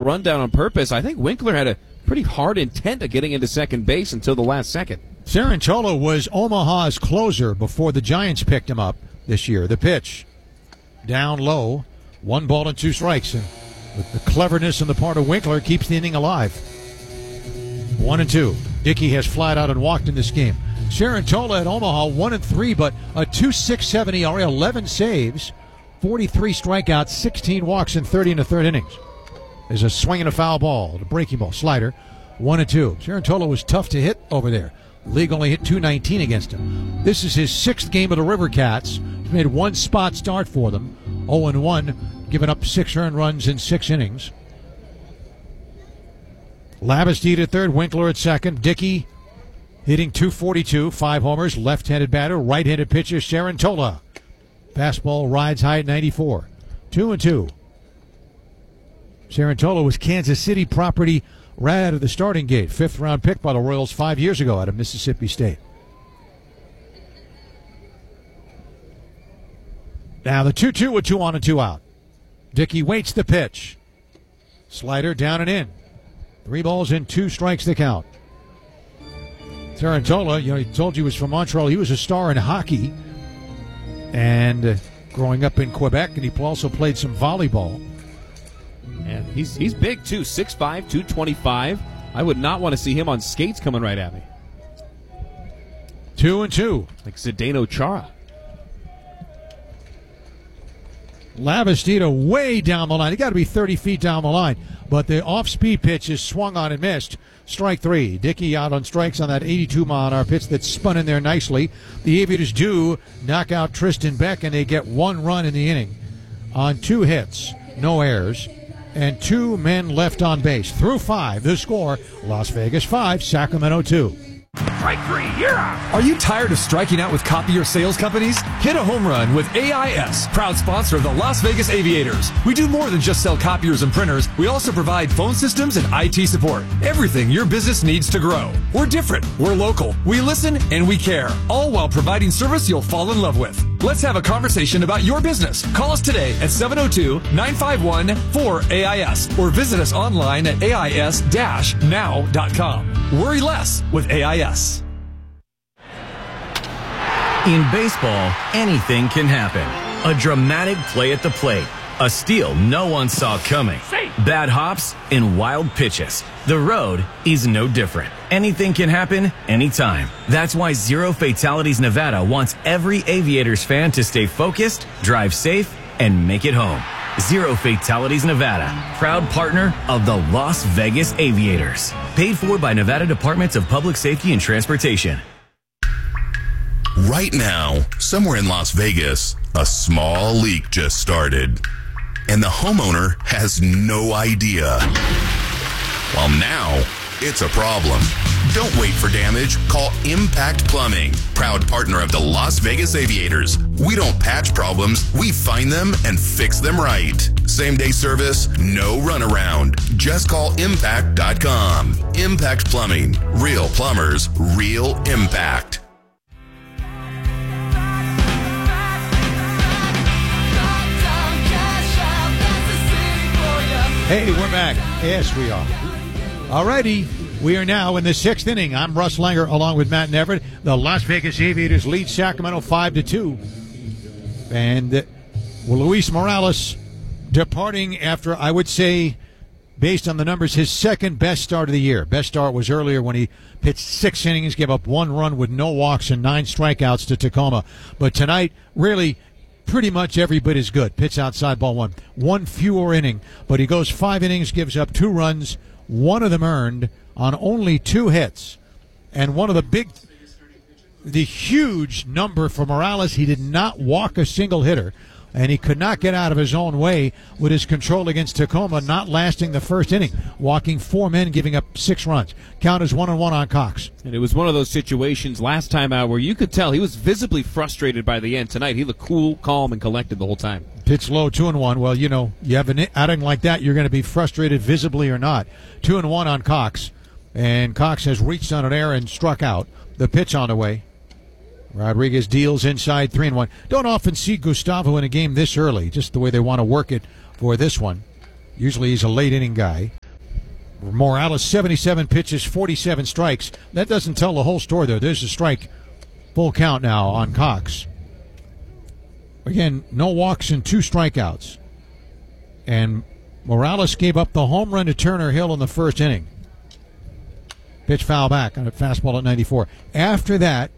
rundown on purpose. I think Winkler had a pretty hard intent of getting into second base until the last second. Cerantola was Omaha's closer before the Giants picked him up this year. The pitch down low, 1 ball and 2 strikes. And with the cleverness on the part of Winkler, keeps the inning alive. 1-2. Dickey has flat out and walked in this game. Cerantola at Omaha 1-3, but a 2.67 ERA, 11 saves, 43 strikeouts, 16 walks in 30 and a third innings. There's a swing and a foul ball, the breaking ball, slider, 1-2. Cerantola was tough to hit over there. League only hit .219 against him. This is his 6th game of the River Cats. He's made 1 spot start for them. 0-1, giving up 6 earned runs in 6 innings. Labastide at third, Winkler at second. Dickey hitting .242, 5 homers, left-handed batter, right-handed pitcher, Cerantola. Fastball rides high at 94. 2-2. Cerantola was Kansas City property right out of the starting gate. 5th round pick by the Royals 5 years ago out of Mississippi State. Now the 2-2 with 2 on and 2 out. Dickey waits the pitch. Slider down and in. 3 balls and 2 strikes the count. Cerantola, he told you he was from Montreal. He was a star in hockey. And growing up in Quebec, and he also played some volleyball. And he's big, too. 6'5", 225. I would not want to see him on skates coming right at me. 2-2. Like Zdeno Chara. Labastida way down the line. He got to be 30 feet down the line. But the off-speed pitch is swung on and missed. Strike 3. Dickey out on strikes on that 82-mile-an-hour pitch that spun in there nicely. The Aviators do knock out Tristan Beck, and they get 1 run in the inning on 2 hits, no errors, and 2 men left on base. Through 5, the score, Las Vegas 5, Sacramento 2. Strike 3, you're out! Are you tired of striking out with copier sales companies? Hit a home run with AIS, proud sponsor of the Las Vegas Aviators. We do more than just sell copiers and printers. We also provide phone systems and IT support. Everything your business needs to grow. We're different. We're local. We listen and we care, all while providing service you'll fall in love with. Let's have a conversation about your business. Call us today at 702-951-4AIS or visit us online at AIS-now.com. Worry less with AIS. In baseball, anything can happen. A dramatic play at the plate, a steal no one saw coming, bad hops, and wild pitches. The road is no different. Anything can happen anytime. That's why Zero Fatalities Nevada wants every Aviators fan to stay focused, drive safe, and make it home. Zero Fatalities Nevada, proud partner of the Las Vegas Aviators. Paid for by Nevada Departments of Public Safety and Transportation. Right now, somewhere in Las Vegas, a small leak just started. And the homeowner has no idea. Well, now it's a problem. Don't wait for damage. Call Impact Plumbing, proud partner of the Las Vegas Aviators. We don't patch problems. We find them and fix them right. Same-day service, no runaround. Just call impact.com. Impact Plumbing. Real plumbers, real impact. Hey, we're back. Yes, we are. Alrighty, we are now in the 6th inning. I'm Russ Langer along with Matt Neverett. The Las Vegas Aviators lead Sacramento 5-2. And Luis Morales departing after, I would say, based on the numbers, his 2nd best start of the year. Best start was earlier when he pitched 6 innings, gave up 1 run with no walks and 9 strikeouts to Tacoma. But tonight, really, pretty much every bit as good. Pitch outside ball 1. 1 fewer inning, but he goes 5 innings, gives up 2 runs, 1 of them earned on only 2 hits. And one of the huge number for Morales, he did not walk a single hitter, and he could not get out of his own way with his control against Tacoma not lasting the 1st inning, walking 4 men, giving up 6 runs. Count is 1-1 on Cox. And it was one of those situations last time out where you could tell he was visibly frustrated by the end. Tonight, he looked cool, calm, and collected the whole time. Pitch low, 2-1. Well, you have an outing like that, you're going to be frustrated visibly or not. 2-1 on Cox. And Cox has reached on an error and struck out. The pitch on the way. Rodriguez deals inside 3-1. Don't often see Gustavo in a game this early, just the way they want to work it for this one. Usually he's a late inning guy. Morales, 77 pitches, 47 strikes. That doesn't tell the whole story, though. There's a strike, full count now on Cox. Again, no walks and 2 strikeouts. And Morales gave up the home run to Turner Hill in the first inning. Pitch foul back on a fastball at 94. After that,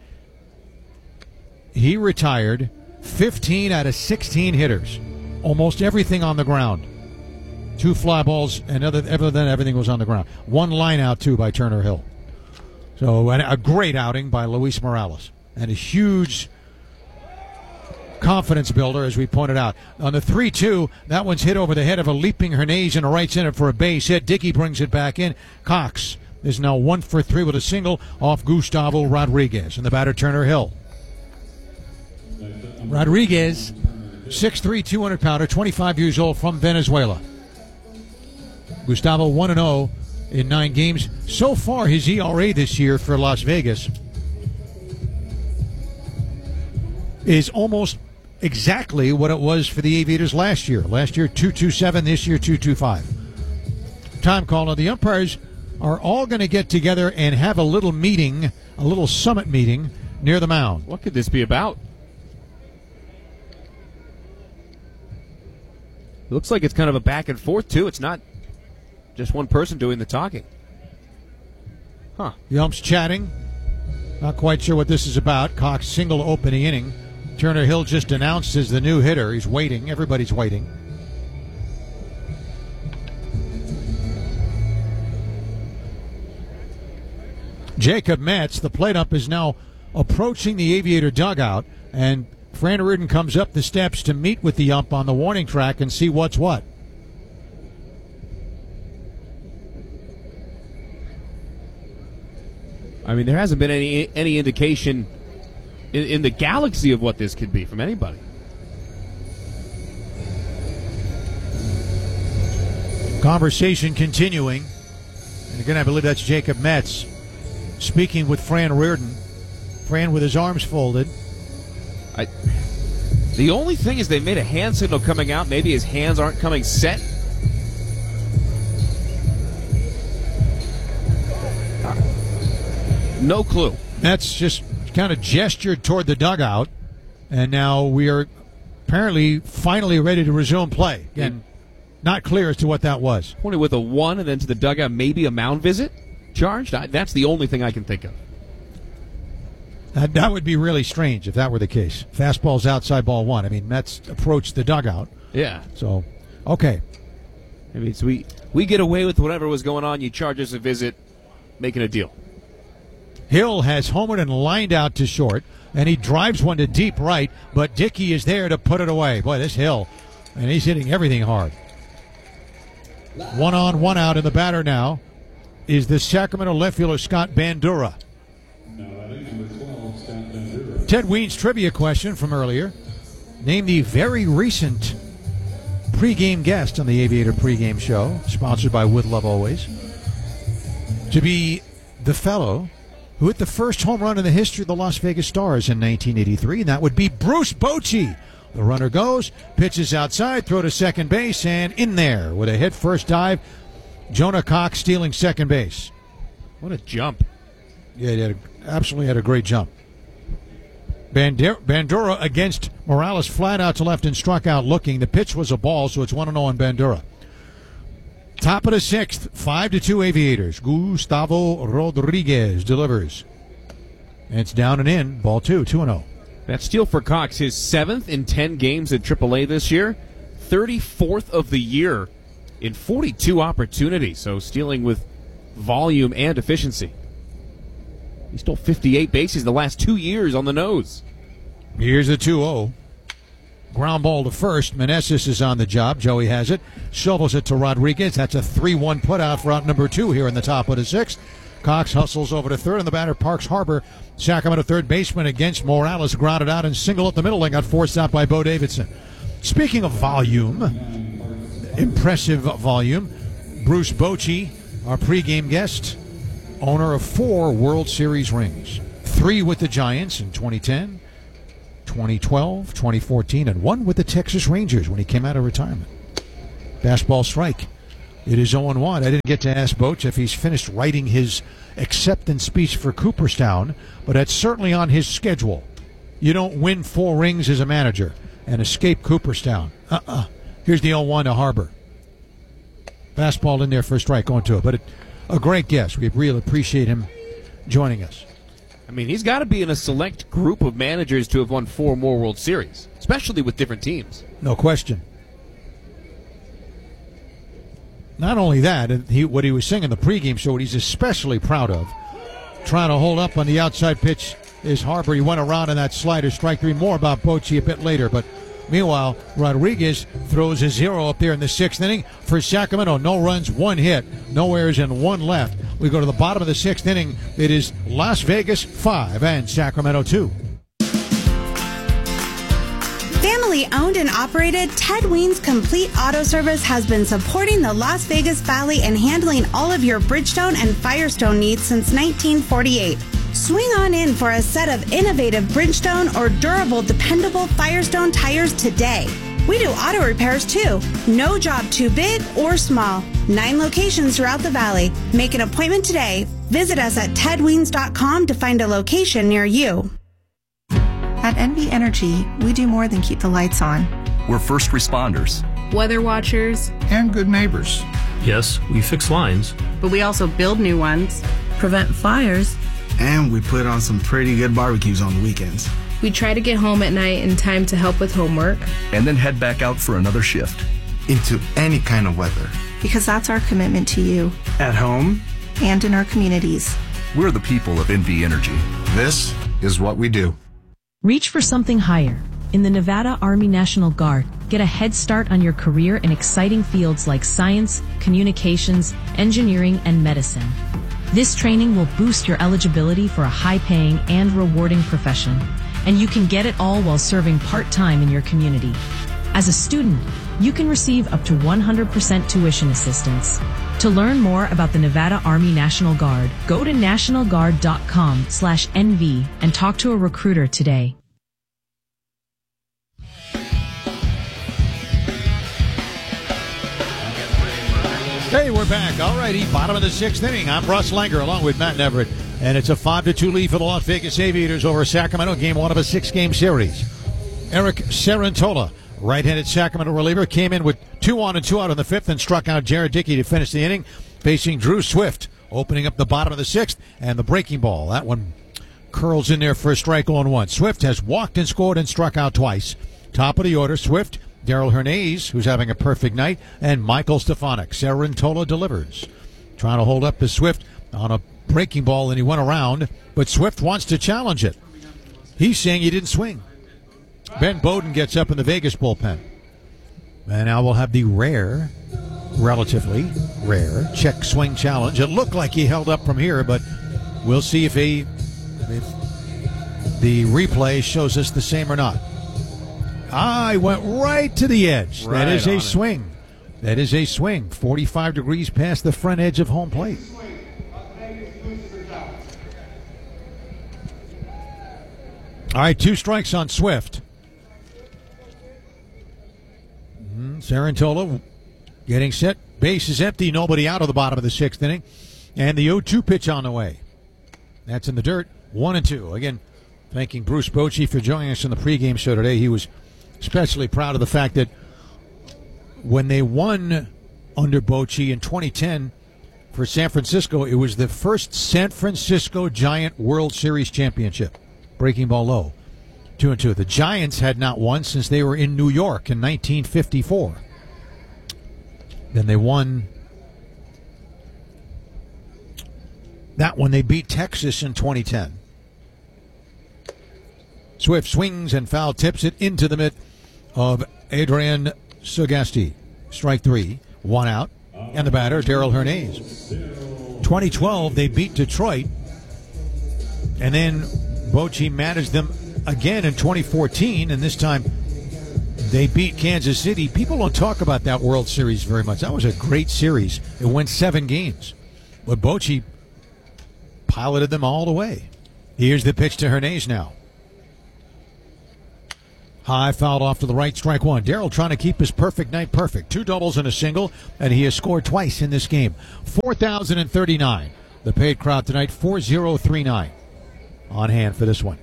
he retired 15 out of 16 hitters. Almost everything on the ground. 2 fly balls, and other than everything was on the ground. 1 line out, too, by Turner Hill. So a great outing by Luis Morales. And a huge confidence builder, as we pointed out. On the 3-2, that one's hit over the head of a leaping Hernandez in a right center for a base hit. Dickey brings it back in. Cox is now 1 for 3 with a single off Gustavo Rodriguez. And the batter, Turner Hill. Rodriguez, 6'3", 200-pounder, 25 years old, from Venezuela. Gustavo 1-0 in 9 games. So far, his ERA this year for Las Vegas is almost exactly what it was for the Aviators last year. Last year, 2.27. This year, 2.25. Time call. Now, the umpires are all going to get together and have a little meeting, a little summit meeting near the mound. What could this be about? It looks like it's kind of a back and forth, too. It's not just one person doing the talking. Huh. The umps chatting. Not quite sure what this is about. Cox single opening inning. Turner Hill just announced as the new hitter. He's waiting. Everybody's waiting. Jacob Metz, the plate ump, is now approaching the Aviator dugout, and Fran Reardon comes up the steps to meet with the ump on the warning track and see what's what. I mean, there hasn't been any indication in the galaxy of what this could be from anybody. Conversation continuing. And again, I believe that's Jacob Metz speaking with Fran Reardon. Fran with his arms folded. The only thing is they made a hand signal coming out. Maybe his hands aren't coming set. No clue. Metz just kind of gestured toward the dugout, and now we are apparently finally ready to resume play. Again, not clear as to what that was. Pointed with a 1 and then to the dugout, maybe a mound visit charged. That's the only thing I can think of. That would be really strange if that were the case. Fastball's outside, ball 1. I mean, Metz approached the dugout. Yeah. So, okay. I mean, so we get away with whatever was going on. You charge us a visit, making a deal. Hill has homered and lined out to short, and he drives one to deep right, but Dickey is there to put it away. Boy, this Hill, and he's hitting everything hard. 1 on, 1 out, and the batter now is the Sacramento left fielder Scott Bandura. Ted Weens trivia question from earlier. Name the very recent pregame guest on the Aviator pregame show, sponsored by With Love Always, to be the fellow who hit the first home run in the history of the Las Vegas Stars in 1983, and that would be Bruce Bochy. The runner goes, pitches outside, throw to second base, and in there with a hit first dive, Jonah Cox stealing second base. What a jump. Yeah, he absolutely had a great jump. Bandura against Morales, flat out to left and struck out looking. The pitch was a ball, so it's 1-0 on Bandura. Top of the 6th, 5-2 Aviators. Gustavo Rodriguez delivers. And it's down and in, ball 2, 2-0. That steal for Cox, his 7th in 10 games at AAA this year, 34th of the year in 42 opportunities, so stealing with volume and efficiency. He stole 58 bases the last 2 years on the nose. Here's the 2-0. Ground ball to first. Meneses is on the job. Joey has it. Shovels it to Rodriguez. That's a 3-1 putout for out number 2 here in the top of the 6th. Cox hustles over to third, and the batter Parks Harbor, Sacramento third baseman against Morales, grounded out and single up the middle and got forced out by Bo Davidson. Speaking of volume, impressive volume, Bruce Bochy, our pregame guest, owner of 4 World Series rings. 3 with the Giants in 2010, 2012, 2014, and 1 with the Texas Rangers when he came out of retirement. Fastball strike. It is 0-1. I didn't get to ask Boach if he's finished writing his acceptance speech for Cooperstown, but that's certainly on his schedule. You don't win 4 rings as a manager and escape Cooperstown. Here's the 0-1 to Harbor. Fastball in there for a strike, going to it. But a great guest. We really appreciate him joining us. I mean, he's got to be in a select group of managers to have won 4 more World Series, especially with different teams. No question. Not only that, what he was saying in the pregame show, what he's especially proud of, trying to hold up on the outside pitch is Harbor. He went around in that slider, strike 3. More about Bochy a bit later, but meanwhile, Rodriguez throws a 0 up there in the 6th inning for Sacramento. No runs, 1 hit, no errors, and 1 left. We go to the bottom of the 6th inning. It is Las Vegas 5 and Sacramento 2. Family owned and operated, Ted Ween's Complete Auto Service has been supporting the Las Vegas Valley and handling all of your Bridgestone and Firestone needs since 1948. Swing on in for a set of innovative Bridgestone or durable, dependable Firestone tires today. We do auto repairs too. No job too big or small. 9 locations throughout the valley. Make an appointment today. Visit us at tedweens.com to find a location near you. At NV Energy, we do more than keep the lights on. We're first responders, weather watchers, and good neighbors. Yes, we fix lines, but we also build new ones, prevent fires, and we put on some pretty good barbecues on the weekends. We try to get home at night in time to help with homework, and then head back out for another shift. Into any kind of weather. Because that's our commitment to you. At home. And in our communities. We're the people of NV Energy. This is what we do. Reach for something higher. In the Nevada Army National Guard, get a head start on your career in exciting fields like science, communications, engineering, and medicine. This training will boost your eligibility for a high-paying and rewarding profession, and you can get it all while serving part-time in your community. As a student, you can receive up to 100% tuition assistance. To learn more about the Nevada Army National Guard, go to nationalguard.com/NV and talk to a recruiter today. Hey, we're back. All righty, bottom of the 6th inning. I'm Russ Langer along with Matt Everett, and it's a 5-2 lead for the Las Vegas Aviators over Sacramento, game 1 of a 6-game series. Eric Cerantola, right-handed Sacramento reliever, came in with 2 on and 2 out in the 5th and struck out Jared Dickey to finish the inning, facing Drew Swift, opening up the bottom of the 6th, and the breaking ball. That one curls in there for a strike on 1. Swift has walked and scored and struck out twice. Top of the order, Swift, Darrell Hernandez, who's having a perfect night, and Michael Stefanik. Cerantola delivers. Trying to hold up his Swift on a breaking ball, and he went around, but Swift wants to challenge it. He's saying he didn't swing. Ben Bowden gets up in the Vegas bullpen. And now we'll have the relatively rare, check swing challenge. It looked like he held up from here, but we'll see if the replay shows us the same or not. He went right to the edge. Right, that is a swing. That is a swing. 45 degrees past the front edge of home plate. All right, 2 strikes on Swift. Cerantola getting set. Base is empty. Nobody out of the bottom of the 6th inning. And the 0-2 pitch on the way. That's in the dirt. 1-2. Again, thanking Bruce Bochy for joining us in the pregame show today. He was especially proud of the fact that when they won under Bochy in 2010 for San Francisco, it was the first San Francisco Giant World Series championship. Breaking ball low. 2-2. The Giants had not won since they were in New York in 1954. Then they won that one. They beat Texas in 2010. Swift swings and foul tips it into the mitt of Adrian Sagasti. Strike 3, 1 out, and the batter, Darrell Hernandez. 2012, they beat Detroit, and then Bochy managed them again in 2014, and this time they beat Kansas City. People don't talk about that World Series very much. That was a great series. It went 7 games, but Bochy piloted them all the way. Here's the pitch to Hernandez now. High fouled off to the right, strike one. Darrell trying to keep his perfect night perfect. 2 doubles and a single, and he has scored twice in this game. 4,039. The paid crowd tonight, 4,039 on hand for this one.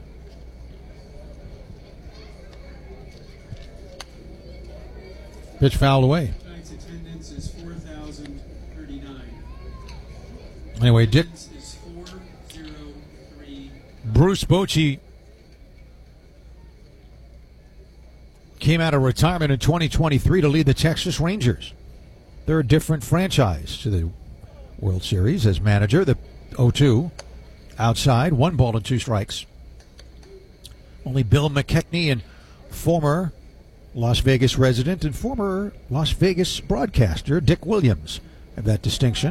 Pitch fouled away. Tonight's attendance is 4,039. Anyway, Dick. Is 403. Bruce Bochy came out of retirement in 2023 to lead the Texas Rangers. They're a different franchise to the World Series as manager. The 0-2 outside, 1 ball and 2 strikes. Only Bill McKechnie and former Las Vegas resident and former Las Vegas broadcaster Dick Williams have that distinction.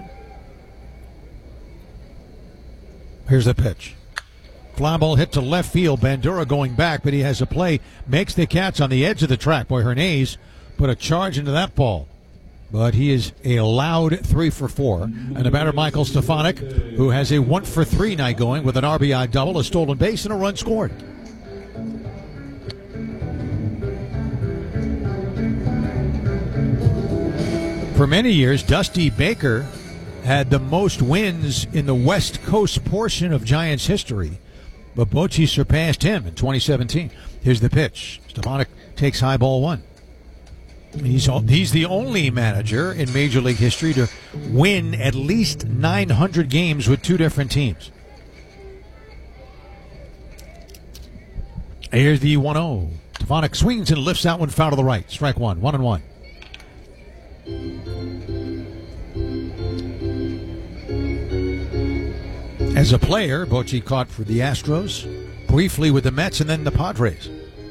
Here's the pitch. Fly ball hit to left field. Bandura going back, but he has a play. Makes the catch on the edge of the track. Boy, Hernandez put a charge into that ball. But he is a loud 3 for 4. And the batter, Michael Stefanik, who has a 1 for 3 night going with an RBI double, a stolen base, and a run scored. For many years, Dusty Baker had the most wins in the West Coast portion of Giants history. But Bochy surpassed him in 2017. Here's the pitch. Stefanik takes high ball 1. He's the only manager in Major League history to win at least 900 games with 2 different teams. Here's the 1-0. Stefanik swings and lifts that one foul to the right. Strike 1, 1-1. As a player, Bochy caught for the Astros, briefly with the Mets, and then the Padres.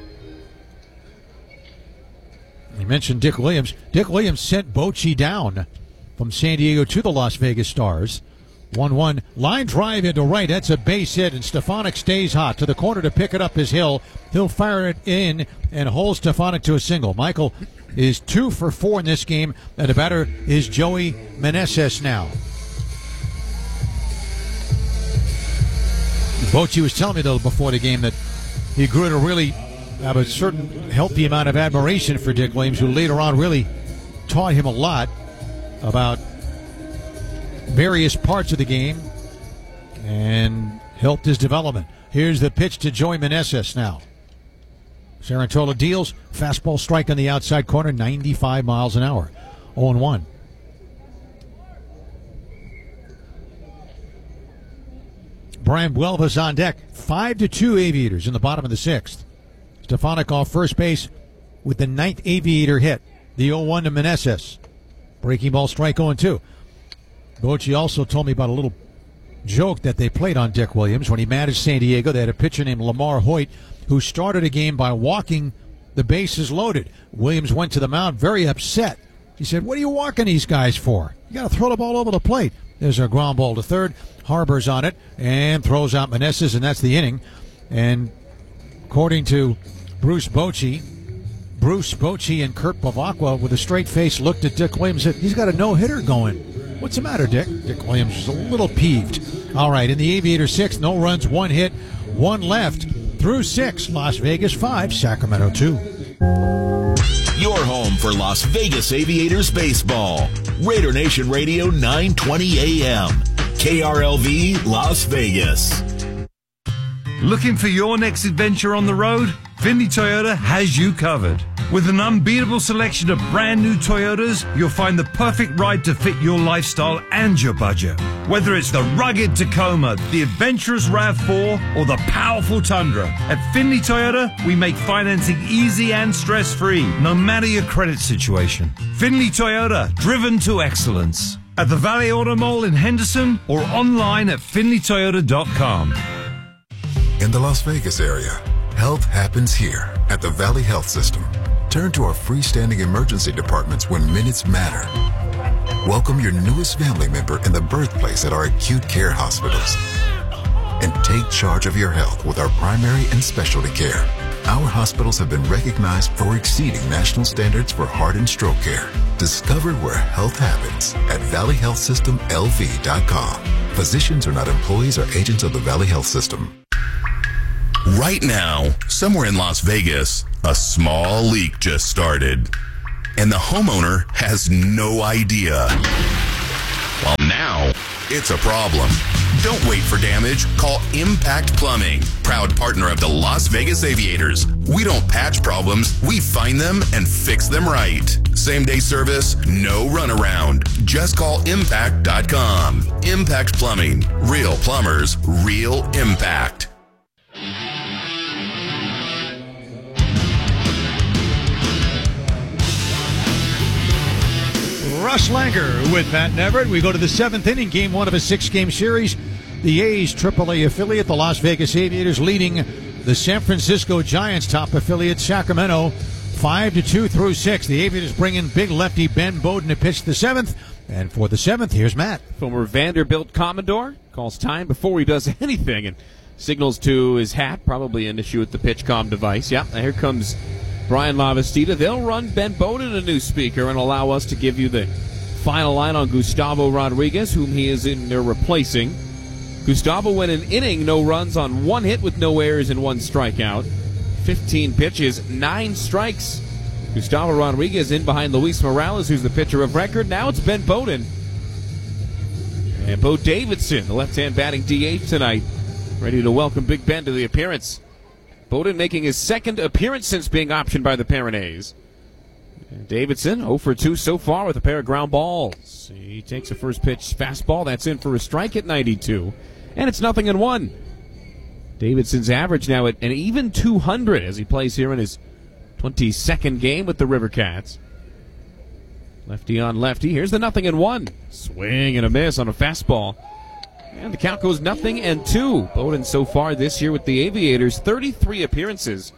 You mentioned Dick Williams. Dick Williams sent Bochy down from San Diego to the Las Vegas Stars. 1-1. Line drive into right. That's a base hit, and Stefanik stays hot. To the corner to pick it up is Hill. He'll fire it in and hold Stefanik to a single. Michael is 2 for 4 in this game, and the batter is Joey Meneses now. Bochy was telling me, though, before the game that he grew to really have a certain healthy amount of admiration for Dick Williams, who later on really taught him a lot about various parts of the game and helped his development. Here's the pitch to Joey Meneses now. Sarantola deals. Fastball strike on the outside corner, 95 miles an hour. 0-1. Brian Buelva's on deck. 5-2 Aviators in the bottom of the 6th. Stefanik off first base with the 9th Aviator hit. The 0-1 to Meneses. Breaking ball strike 0-2. Bochy also told me about a little joke that they played on Dick Williams when he managed San Diego. They had a pitcher named Lamar Hoyt who started a game by walking the bases loaded. Williams went to the mound very upset. He said, "What are you walking these guys for? You got to throw the ball over the plate." There's a ground ball to third. Harbor's on it and throws out Meneses, and that's the inning. And according to Bruce Bochy and Kurt Bavacqua, with a straight face, looked at Dick Williams and said, "He's got a no-hitter going. What's the matter, Dick?" Dick Williams was a little peeved. All right, in the Aviator 6, no runs, 1 hit, 1 left. Through 6, Las Vegas 5, Sacramento 2. Your home for Las Vegas Aviators baseball. Raider Nation Radio 920 AM. KRLV Las Vegas. Looking for your next adventure on the road? Findlay Toyota has you covered. With an unbeatable selection of brand new Toyotas, you'll find the perfect ride to fit your lifestyle and your budget. Whether it's the rugged Tacoma, the adventurous RAV4, or the powerful Tundra, at Findlay Toyota, we make financing easy and stress-free, no matter your credit situation. Findlay Toyota, driven to excellence. At the Valley Auto Mall in Henderson or online at FindlayToyota.com. In the Las Vegas area, health happens here at the Valley Health System. Turn to our freestanding emergency departments when minutes matter. Welcome your newest family member in the birthplace at our acute care hospitals. And take charge of your health with our primary and specialty care. Our hospitals have been recognized for exceeding national standards for heart and stroke care. Discover where health happens at valleyhealthsystemlv.com. Physicians are not employees or agents of the Valley Health System. Right now, somewhere in Las Vegas, a small leak just started. And the homeowner has no idea. Well, now, it's a problem. Don't wait for damage. Call Impact Plumbing, proud partner of the Las Vegas Aviators. We don't patch problems. We find them and fix them right. Same-day service, no runaround. Just call impact.com. Impact Plumbing. Real plumbers, real impact. Russ Langer with Matt Neverett. We go to the 7th inning, game 1 of a 6-game series. The A's AAA affiliate, the Las Vegas Aviators, leading the San Francisco Giants top affiliate, Sacramento, 5-2 through 6. The Aviators bring in big lefty Ben Bowden to pitch the 7th. And for the 7th, here's Matt. Former Vanderbilt Commodore calls time before he does anything and signals to his hat, probably an issue with the PitchCom device. Yep, here comes Brian Lavastida. They'll run Ben Bowden a new speaker and allow us to give you the final line on Gustavo Rodriguez, whom he is in there replacing. Gustavo went an inning, no runs on 1 hit with no errors and 1 strikeout. 15 pitches, 9 strikes. Gustavo Rodriguez in behind Luis Morales, who's the pitcher of record. Now it's Ben Bowden. And Bo Davidson, the left-hand batting DH tonight, ready to welcome Big Ben to the appearance. Bowden making his 2nd appearance since being optioned by the parent A's. And Davidson 0 for 2 so far with a pair of ground balls. He takes a first pitch fastball. That's in for a strike at 92. And it's 0-1. Davidson's average now at an even 200 as he plays here in his 22nd game with the River Cats. Lefty on lefty. Here's the 0-1. Swing and a miss on a fastball. And the count goes 0-2. Bowden so far this year with the Aviators, 33 appearances.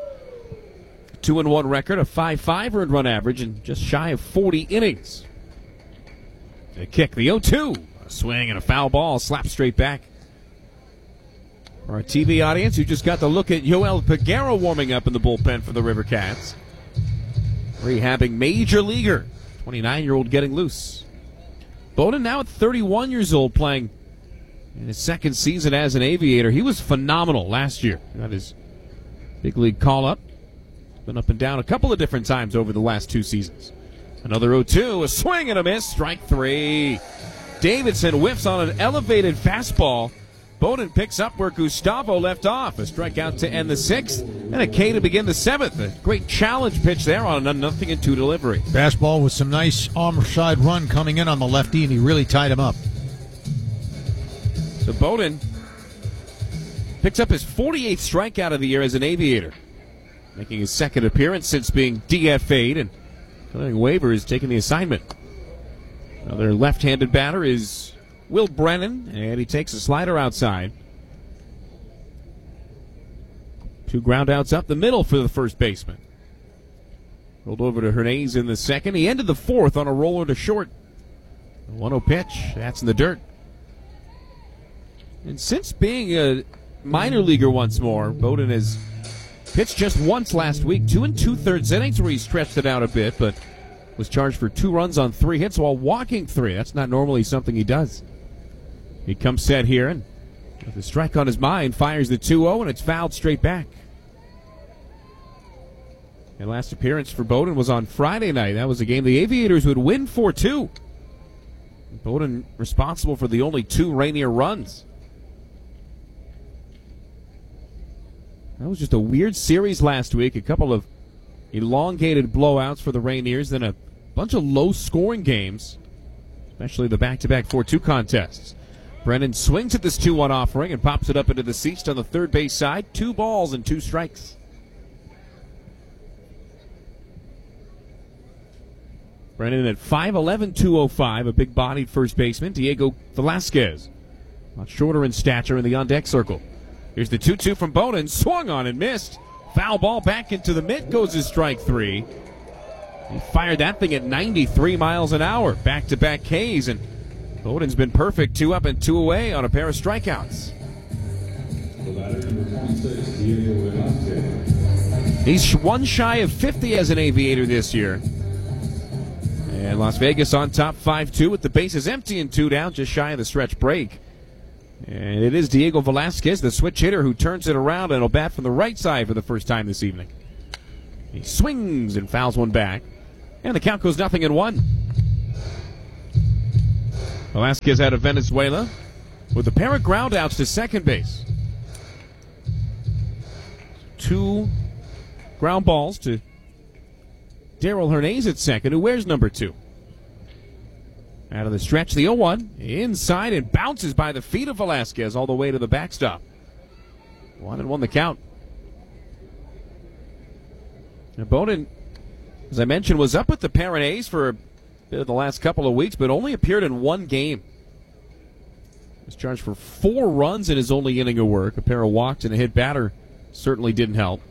2-1 record, a 5.5 earned run average, and just shy of 40 innings. The kick, the 0-2. A swing and a foul ball, slapped straight back. For our TV audience, who just got to look at Yoel Peguero warming up in the bullpen for the River Cats. Rehabbing major leaguer, 29-year-old getting loose. Bowden now at 31 years old, playing in his 2nd season as an Aviator. He was phenomenal last year. Got his big league call-up. Been up and down a couple of different times over the last 2 seasons. Another 0-2, a swing and a miss, strike 3. Davidson whiffs on an elevated fastball. Bowden picks up where Gustavo left off. A strikeout to end the 6th, and a K to begin the 7th. A great challenge pitch there on a 0-2 delivery. Fastball with some nice arm side run coming in on the lefty, and he really tied him up. So Bowden picks up his 48th strikeout of the year as an Aviator, making his 2nd appearance since being DFA'd, and clearing waivers, taking the assignment. Another left-handed batter is Will Brennan, and he takes a slider outside. 2 ground outs up the middle for the first baseman. Rolled over to Hernandez in the 2nd. He ended the 4th on a roller to short. A 1-0 pitch. That's in the dirt. And since being a minor leaguer once more, Bowden has pitched just once last week, 2 2/3 innings, where he stretched it out a bit, but was charged for 2 runs on 3 hits while walking 3. That's not normally something he does. He comes set here, and with a strike on his mind, fires the 2-0, and it's fouled straight back. And last appearance for Bowden was on Friday night. That was a game the Aviators would win 4-2. Bowden responsible for the only 2 Rainier runs. That was just a weird series last week. A couple of elongated blowouts for the Rainiers, then a bunch of low-scoring games, especially the back-to-back 4-2 contests. Brennan swings at this 2-1 offering and pops it up into the seats on the third base side. 2 balls and 2 strikes. Brennan at 5'11", 205, a big-bodied first baseman. Diego Velasquez, much shorter in stature in the on-deck circle. Here's the 2-2 from Bowden. Swung on and missed. Foul ball back into the mitt goes his strike 3. He fired that thing at 93 miles an hour. Back-to-back Ks, and Bowden's been perfect. 2 up and 2 away on a pair of strikeouts. He's 1 shy of 50 as an Aviator this year. And Las Vegas on top 5-2 with the bases empty and 2 down, just shy of the stretch break. And it is Diego Velasquez, the switch hitter, who turns it around and will bat from the right side for the first time this evening. He swings and fouls one back. And the count goes 0-1. Velasquez out of Venezuela with a pair of ground outs to second base. 2 ground balls to Darrell Hernandez at second, who wears number 2. Out of the stretch, the 0-1. Inside and bounces by the feet of Velasquez all the way to the backstop. 1-1 the count. Now Bowden, as I mentioned, was up with the Paranays for a bit of the last couple of weeks, but only appeared in 1 game. He was charged for 4 runs in his only inning of work. A pair of walks and a hit batter certainly didn't help.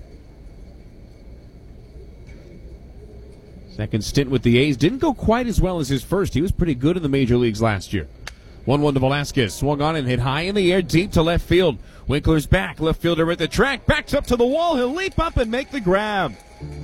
Second stint with the A's didn't go quite as well as his first. He was pretty good in the major leagues last year. 1-1 to Velasquez. Swung on and hit high in the air, deep to left field. Winkler's back. Left fielder at the track. Backs up to the wall. He'll leap up and make the grab.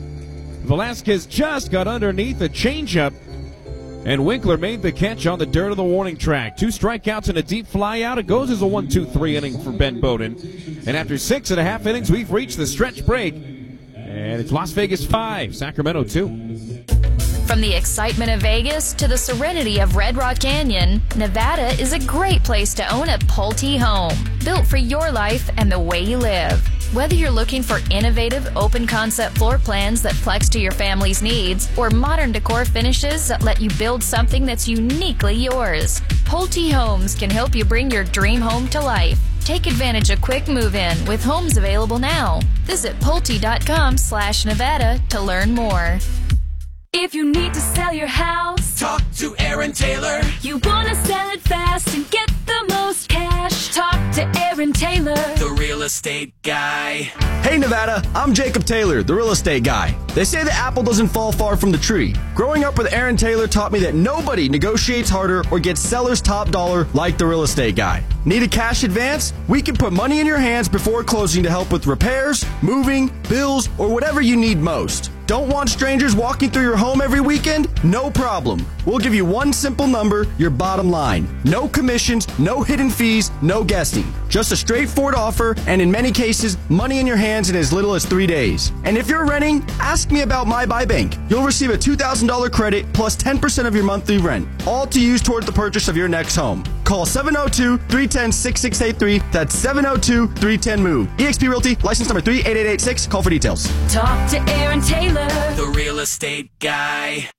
Velasquez just got underneath a changeup, and Winkler made the catch on the dirt of the warning track. 2 strikeouts and a deep fly out. It goes as a 1-2-3 inning for Ben Bowden. And after 6.5 innings, we've reached the stretch break. And it's Las Vegas 5, Sacramento 2. From the excitement of Vegas to the serenity of Red Rock Canyon, Nevada is a great place to own a Pulte home, built for your life and the way you live. Whether you're looking for innovative, open-concept floor plans that flex to your family's needs, or modern decor finishes that let you build something that's uniquely yours, Pulte Homes can help you bring your dream home to life. Take advantage of quick move-in with homes available now. Visit Pulte.com/Nevada to learn more. If you need to sell your house, talk to Aaron Taylor. You want to sell it fast and get the most cash, talk to Aaron Taylor, the real estate guy. Hey Nevada, I'm Jacob Taylor, the real estate guy. They say the apple doesn't fall far from the tree. Growing up with Aaron Taylor taught me that nobody negotiates harder or gets seller's top dollar like the real estate guy. Need a cash advance? We can put money in your hands before closing to help with repairs, moving, bills, or whatever you need most. Don't want strangers walking through your home every weekend? No problem. We'll give you one simple number, your bottom line. No commissions, no hidden fees, no guessing. Just a straightforward offer, and in many cases, money in your hands in as little as 3 days. And if you're renting, ask me about My Buy Bank. You'll receive a $2,000 credit plus 10% of your monthly rent, all to use toward the purchase of your next home. Call 702-310-6683. That's 702-310-MOVE. eXp Realty, license number 38886. Call for details. Talk to Aaron Taylor, the real estate guy.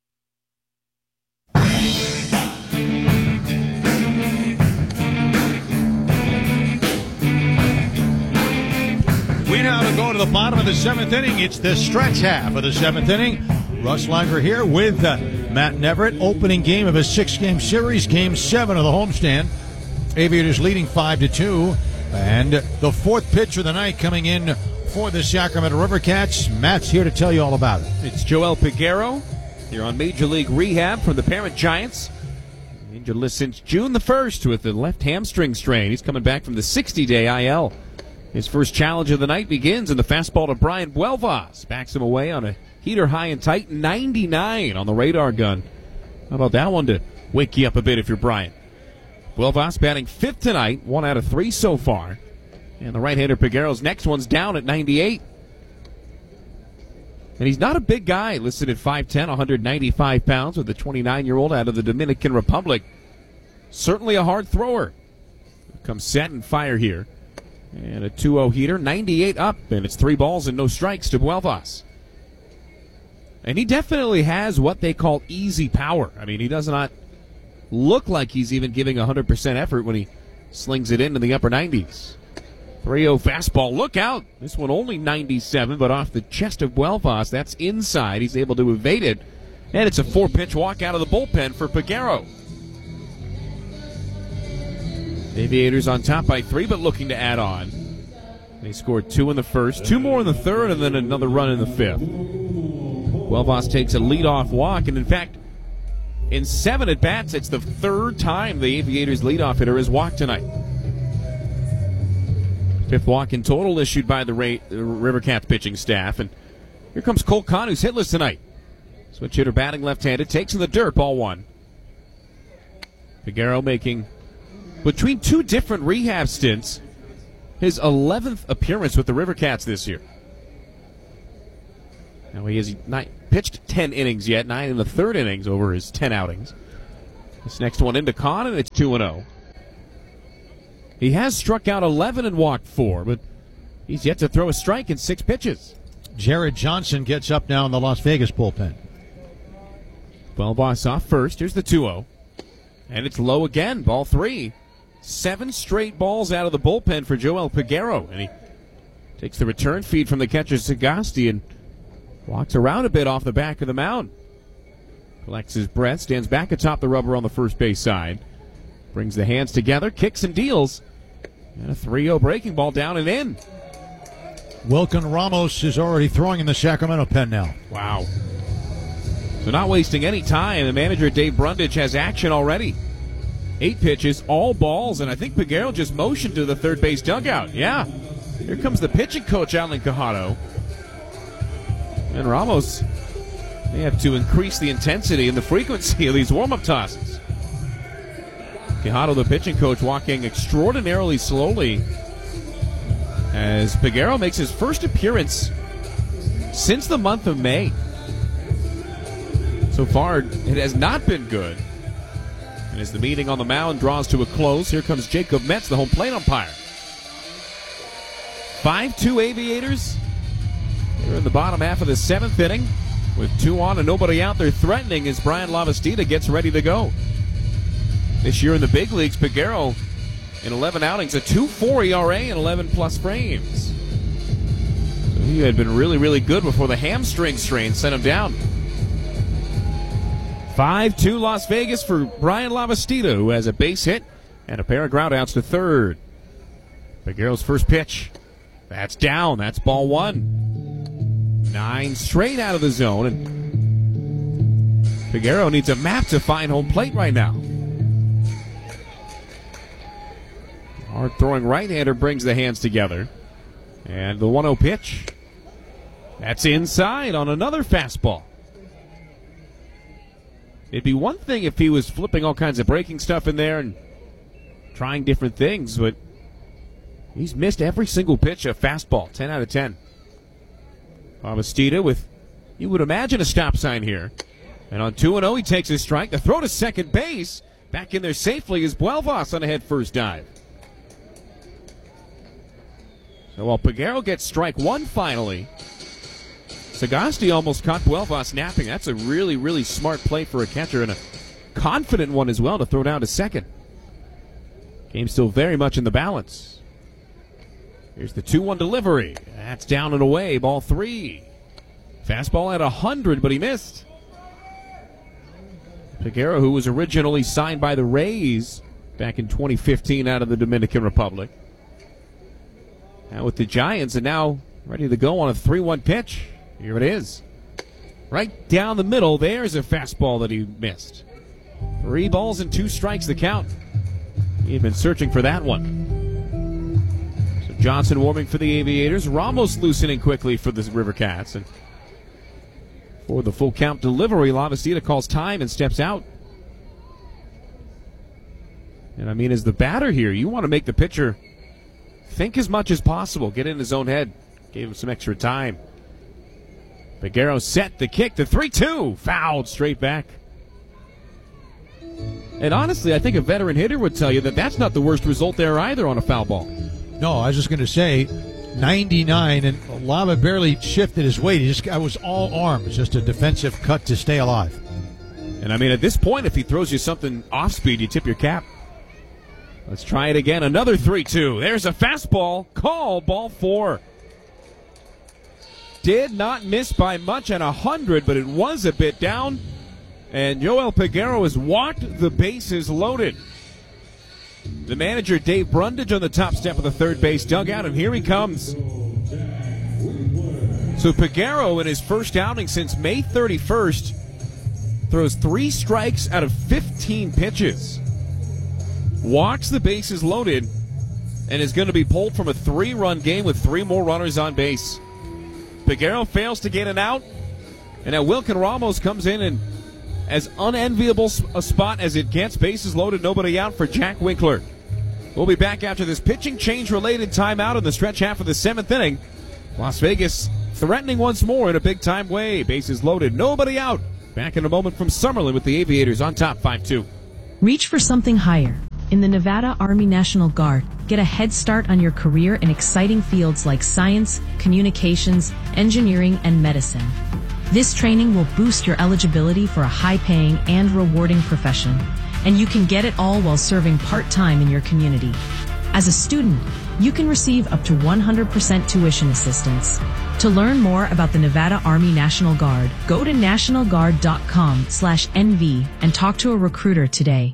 We now go to the bottom of the 7th inning. It's the stretch half of the 7th inning. Russ Langer here with Matt Neverett. Opening game of a 6-game series, Game 7 of the homestand. Aviators leading 5-2. And the 4th pitch of the night coming in for the Sacramento River Cats. Matt's here to tell you all about it. It's Joel Peguero here on Major League Rehab from the parent Giants. Injured list since June the 1st with the left hamstring strain. He's coming back from the 60-day IL. His first challenge of the night begins, and the fastball to Brian Buelvas backs him away on a heater high and tight, 99 on the radar gun. How about that one to wake you up a bit if you're Brian? Buelvas batting 5th tonight, 1 out of 3 so far. And the right-hander Peguero's next one's down at 98. And he's not a big guy, listed at 5'10", 195 pounds, with the 29-year-old out of the Dominican Republic. Certainly a hard thrower. Comes set and fire here. And a 2-0 heater, 98 up, and it's 3 balls and no strikes to Buelvas. And he definitely has what they call easy power. I mean, he does not look like he's even giving 100% effort when he slings it into the upper 90s. 3-0 fastball, look out! This one only 97, but off the chest of Buelvas, that's inside. He's able to evade it, and it's a 4-pitch walk out of the bullpen for Peguero. Aviators on top by 3, but looking to add on. They scored 2 in the first, 2 more in the third, and then another run in the 5th. Buelvas takes a leadoff walk, and in fact, in 7 at-bats, it's the 3rd time the Aviators' leadoff hitter has walked tonight. 5th walk in total issued by the River Cats pitching staff, and here comes Cole Kahn, who's hitless tonight. Switch hitter batting left-handed, takes in the dirt, ball 1. Peguero making between two different rehab stints, his 11th appearance with the River Cats this year. Now he has not pitched 10 innings yet, 9 in the third innings over his 10 outings. This next one into Con, and it's 2-0. He has struck out 11 and walked 4, but he's yet to throw a strike in 6 pitches. Jared Johnson gets up now in the Las Vegas bullpen. Buelvas off first. Here's the 2-0. And it's low again, ball 3. 7 straight balls out of the bullpen for Joel Peguero. And he takes the return feed from the catcher Sagasti and walks around a bit off the back of the mound. Collects his breath, stands back atop the rubber on the first base side. Brings the hands together, kicks and deals. And a 3-0 breaking ball down and in. Wilkin Ramos is already throwing in the Sacramento pen now. Wow. So not wasting any time, the manager Dave Brundage has action already. 8 pitches, all balls, and I think Peguero just motioned to the third base dugout. Yeah. Here comes the pitching coach, Alan Quijano. And Ramos may have to increase the intensity and the frequency of these warm-up tosses. Quijano, the pitching coach, walking extraordinarily slowly as Peguero makes his first appearance since the month of May. So far, it has not been good. And as the meeting on the mound draws to a close, here comes Jacob Metz, the home plate umpire. 5-2 Aviators. They're in the bottom half of the 7th inning. With 2 on and nobody out there threatening as Brian Lavastida gets ready to go. This year in the big leagues, Peguero in 11 outings, a 2.4 ERA and 11-plus frames. So he had been really, really good before the hamstring strain sent him down. 5-2 Las Vegas for Brian Lavastida, who has a base hit and a pair of groundouts to third. Peguero's first pitch. That's down. That's ball 1. 9 straight out of the zone, and Peguero needs a map to find home plate right now. Hard-throwing right-hander brings the hands together. And the 1-0 pitch. That's inside on another fastball. It'd be one thing if he was flipping all kinds of breaking stuff in there and trying different things, but he's missed every single pitch of fastball, 10 out of 10. Lavastida with, you would imagine, a stop sign here. And on 2-0, he takes his strike. The throw to second base. Back in there safely is Buelvas on a head-first dive. So while Peguero gets strike 1 finally, Sagasti almost caught Buelvas napping. That's a really, really smart play for a catcher and a confident one as well to throw down to second. Game still very much in the balance. Here's the 2-1 delivery. That's down and away, ball 3. Fastball at 100, but he missed. Peguero, who was originally signed by the Rays back in 2015 out of the Dominican Republic. Now with the Giants, and now ready to go on a 3-1 pitch. Here it is. Right down the middle, there's a fastball that he missed. 3 balls and 2 strikes the count. He had been searching for that one. So Johnson warming for the Aviators. Ramos loosening quickly for the River Cats. And for the full count delivery, Lavastida calls time and steps out. And I mean, as the batter here, you want to make the pitcher think as much as possible. Get in his own head. Gave him some extra time. Peguero set the kick, the 3-2. Fouled straight back. And honestly, I think a veteran hitter would tell you that that's not the worst result there either on a foul ball. No, I was just going to say 99, and Lava barely shifted his weight. I was all arms, just a defensive cut to stay alive. And I mean, at this point, if he throws you something off speed, you tip your cap. Let's try it again. Another 3-2. There's a fastball. Call ball 4. Did not miss by much at 100, but it was a bit down. And Joel Peguero has walked the bases loaded. The manager, Dave Brundage, on the top step of the third base dugout, and here he comes. So Peguero, in his first outing since May 31st, throws 3 strikes out of 15 pitches. Walks the bases loaded, and is going to be pulled from a 3-run game with 3 more runners on base. Peguero fails to get an out, and now Wilkin Ramos comes in, and as unenviable a spot as it gets, bases loaded, nobody out for Jack Winkler. We'll be back after this pitching change-related timeout in the stretch half of the 7th inning. Las Vegas threatening once more in a big-time way. Bases loaded, nobody out. Back in a moment from Summerlin with the Aviators on top 5-2. Reach for something higher. In the Nevada Army National Guard, get a head start on your career in exciting fields like science, communications, engineering, and medicine. This training will boost your eligibility for a high-paying and rewarding profession, and you can get it all while serving part-time in your community. As a student, you can receive up to 100% tuition assistance. To learn more about the Nevada Army National Guard, go to nationalguard.com/NV and talk to a recruiter today.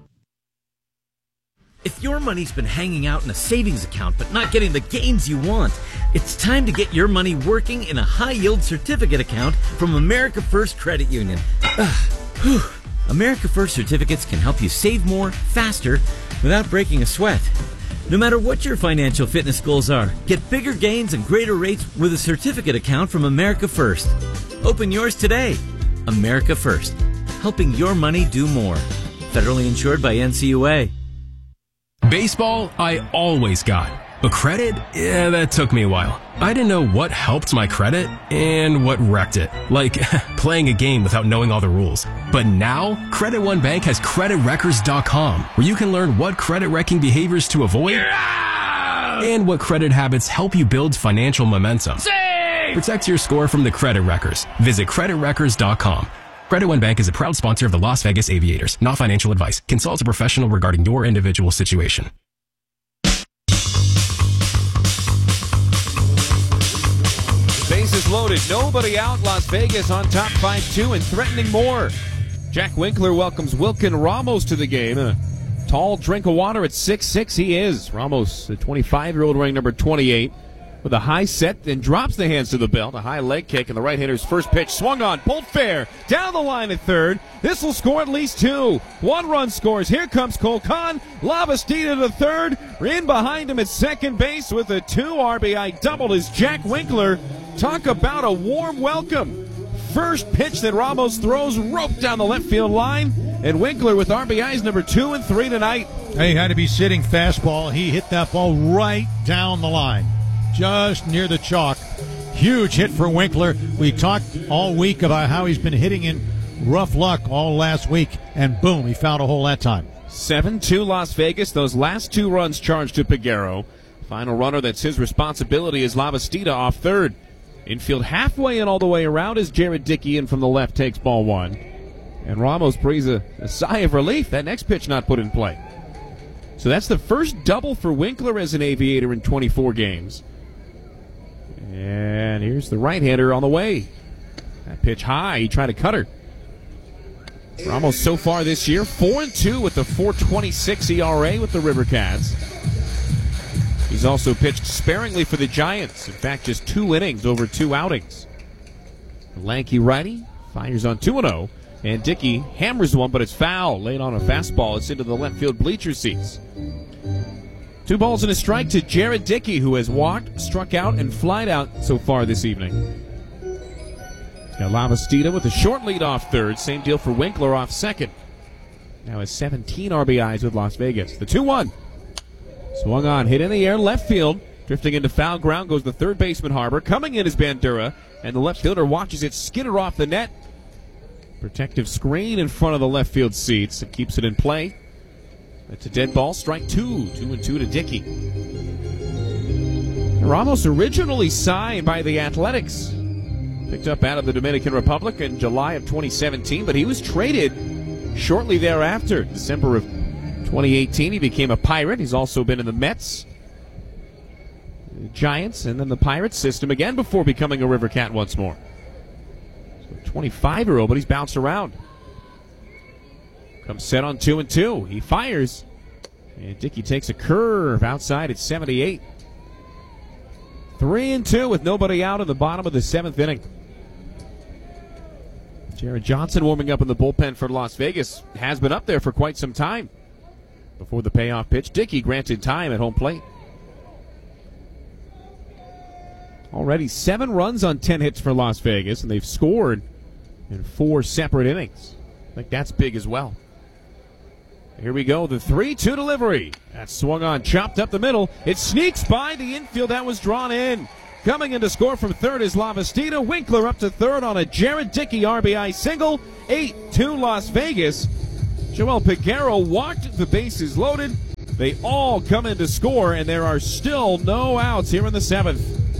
If your money's been hanging out in a savings account but not getting the gains you want, it's time to get your money working in a high-yield certificate account from America First Credit Union. America First certificates can help you save more, faster, without breaking a sweat. No matter what your financial fitness goals are, get bigger gains and greater rates with a certificate account from America First. Open yours today. America First, helping your money do more. Federally insured by NCUA. Baseball, I always got. But credit? Yeah, that took me a while. I didn't know what helped my credit and what wrecked it. Like playing a game without knowing all the rules. But now, Credit One Bank has CreditWreckers.com, where you can learn what credit wrecking behaviors to avoid and what credit habits help you build financial momentum. Save! Protect your score from the Credit Wreckers. Visit CreditWreckers.com. Credit One Bank is a proud sponsor of the Las Vegas Aviators. Not financial advice. Consult a professional regarding your individual situation. Bases loaded, nobody out. Las Vegas on top 5-2 and threatening more. Jack Winkler welcomes Wilkin Ramos to the game. A tall drink of water at 6'6", he is. Ramos, the 25-year-old, wearing number 28. With a high set, then drops the hands to the belt. A high leg kick, and the right-hander's first pitch swung on, pulled fair, down the line at third. This will score at least 2. 1 run scores. Here comes Cole Kahn. Lavastida to third. In behind him at second base with a 2 RBI double is Jack Winkler. Talk about a warm welcome. First pitch that Ramos throws, roped down the left field line, and Winkler with RBIs number 2 and 3 tonight. He had to be sitting fastball. He hit that ball right down the line, just near the chalk. Huge hit for Winkler. We talked all week about how he's been hitting in rough luck all last week, and boom, he found a hole that time. 7-2 Las Vegas. Those last 2 runs charged to Peguero. Final runner that's his responsibility is Lavastida off third. Infield halfway and all the way around as Jared Dickey in from the left takes ball 1. And Ramos breathes a sigh of relief. That next pitch not put in play. So that's the first double for Winkler as an Aviator in 24 games. And here's the right-hander on the way. That pitch high. He tried to cut her. Ramos so far this year, 4-2 with the 4.26 ERA with the River Cats. He's also pitched sparingly for the Giants. In fact, just 2 innings over 2 outings. The lanky righty fires on 2-0. And Dickey hammers one, but it's foul. Laid on a fastball. It's into the left field bleacher seats. 2 balls and a strike to Jared Dickey, who has walked, struck out, and flied out so far this evening. He's got Lavastida with a short lead off third. Same deal for Winkler off second. Now has 17 RBIs with Las Vegas. The 2-1. Swung on, hit in the air, left field. Drifting into foul ground goes the third baseman Harbor. Coming in is Bandura, and the left fielder watches it skitter off the net. Protective screen in front of the left field seats. It keeps it in play. It's a dead ball. Strike 2. 2-2 to Dickey. Ramos originally signed by the Athletics. Picked up out of the Dominican Republic in July of 2017, but he was traded shortly thereafter. December of 2018, he became a Pirate. He's also been in the Mets, the Giants, and then the Pirates system again before becoming a River Cat once more. So 25-year-old, but he's bounced around. Comes set on 2-2. He fires. And Dickey takes a curve outside at 78. 3-2 with nobody out in the bottom of the 7th inning. Jared Johnson warming up in the bullpen for Las Vegas. Has been up there for quite some time. Before the payoff pitch, Dickey granted time at home plate. Already 7 runs on 10 hits for Las Vegas, and they've scored in 4 separate innings. I think that's big as well. Here we go, the 3-2 delivery. That's swung on, chopped up the middle. It sneaks by the infield. That was drawn in. Coming in to score from third is Lavastida. Winkler up to third on a Jared Dickey RBI single. 8-2 Las Vegas. Joel Peguero walked the bases loaded. They all come in to score, and there are still no outs here in the 7th.